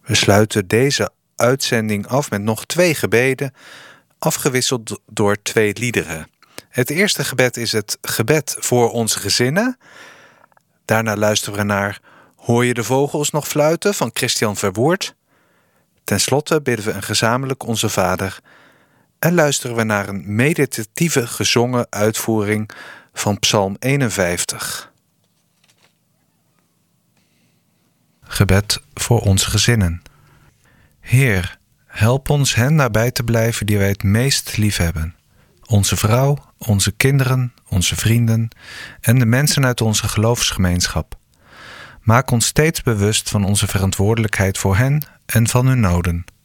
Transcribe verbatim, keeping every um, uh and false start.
We sluiten deze uitzending af met nog twee gebeden, afgewisseld door twee liederen. Het eerste gebed is het gebed voor onze gezinnen. Daarna luisteren we naar Hoor je de vogels nog fluiten van Christian Verwoerd. Ten slotte bidden we een gezamenlijk Onze Vader en luisteren we naar een meditatieve gezongen uitvoering van Psalm eenenvijftig. Gebed voor onze gezinnen. Heer, help ons hen nabij te blijven die wij het meest lief hebben. Onze vrouw, onze kinderen, onze vrienden en de mensen uit onze geloofsgemeenschap. Maak ons steeds bewust van onze verantwoordelijkheid voor hen en van hun noden.